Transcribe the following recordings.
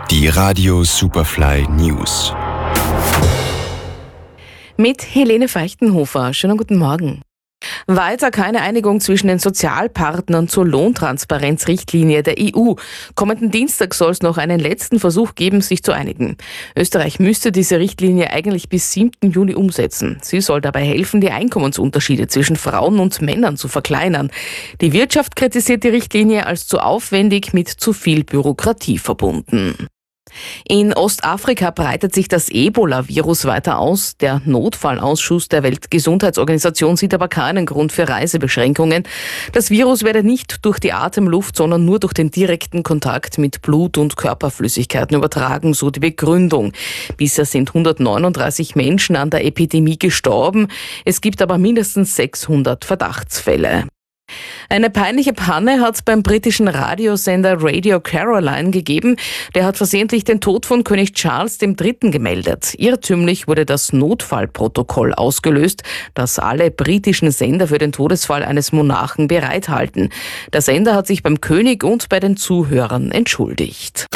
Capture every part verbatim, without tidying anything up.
Die Radio Superfly News. Mit Helene Feichtenhofer. Schönen guten Morgen. Weiter keine Einigung zwischen den Sozialpartnern zur Lohntransparenzrichtlinie der E U. Kommenden Dienstag soll es noch einen letzten Versuch geben, sich zu einigen. Österreich müsste diese Richtlinie eigentlich bis siebten Juli umsetzen. Sie soll dabei helfen, die Einkommensunterschiede zwischen Frauen und Männern zu verkleinern. Die Wirtschaft kritisiert die Richtlinie als zu aufwendig, mit zu viel Bürokratie verbunden. In Ostafrika breitet sich das Ebola-Virus weiter aus. Der Notfallausschuss der Weltgesundheitsorganisation sieht aber keinen Grund für Reisebeschränkungen. Das Virus werde nicht durch die Atemluft, sondern nur durch den direkten Kontakt mit Blut- und Körperflüssigkeiten übertragen, so die Begründung. Bisher sind hundertneununddreißig Menschen an der Epidemie gestorben. Es gibt aber mindestens sechshundert Verdachtsfälle. Eine peinliche Panne hat es beim britischen Radiosender Radio Caroline gegeben. Der hat versehentlich den Tod von König Charles der Dritte gemeldet. Irrtümlich wurde das Notfallprotokoll ausgelöst, das alle britischen Sender für den Todesfall eines Monarchen bereithalten. Der Sender hat sich beim König und bei den Zuhörern entschuldigt.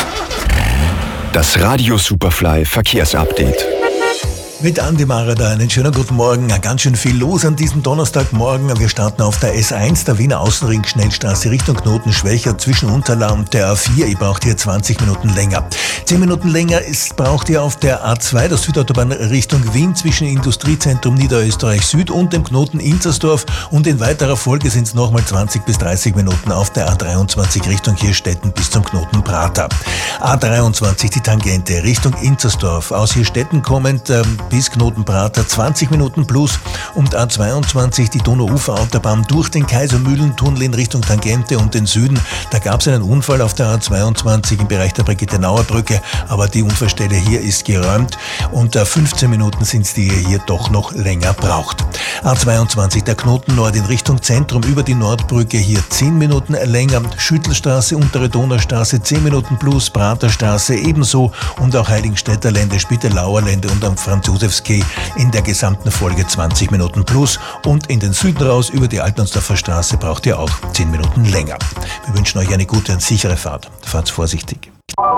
Das Radio Superfly Verkehrsupdate. Mit Andi Marada einen schönen guten Morgen. Ganz schön viel los an diesem Donnerstagmorgen. Wir starten auf der S eins, der Wiener Außenring Schnellstraße Richtung Knoten Schwächer zwischen Unterla und der A vier. Ihr braucht hier zwanzig Minuten länger. zehn Minuten länger ist, braucht ihr auf der A zwei, der Südautobahn Richtung Wien zwischen Industriezentrum Niederösterreich Süd und dem Knoten Inzersdorf. Und in weiterer Folge sind es nochmal zwanzig bis dreißig Minuten auf der A dreiundzwanzig Richtung Hirstetten bis zum Knoten Prater. A dreiundzwanzig, die Tangente Richtung Inzersdorf. Aus Hirstetten kommend ähm, bis Knotenprater zwanzig Minuten plus, und A zweiundzwanzig, die Donauuferautobahn durch den Kaisermühlentunnel in Richtung Tangente und den Süden. Da gab es einen Unfall auf der A zweiundzwanzig im Bereich der Brigittenauer Brücke, aber die Unfallstelle hier ist geräumt und fünfzehn Minuten sind es, die ihr hier doch noch länger braucht. A zweiundzwanzig, der Knoten Nord in Richtung Zentrum über die Nordbrücke, hier zehn Minuten länger. Schüttelstraße, Untere Donaustraße zehn Minuten plus, Praterstraße ebenso und auch Heiligenstädter Lände, Spittelauer Lände und am Franz in der gesamten Folge zwanzig Minuten plus, und in den Süden raus über die Altonsdorfer Straße braucht ihr auch zehn Minuten länger. Wir wünschen euch eine gute und sichere Fahrt. Fahrt vorsichtig.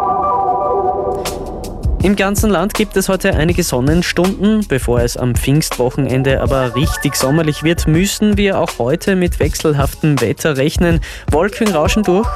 Im ganzen Land gibt es heute einige Sonnenstunden. Bevor es am Pfingstwochenende aber richtig sommerlich wird, müssen wir auch heute mit wechselhaftem Wetter rechnen. Wolken rauschen durch.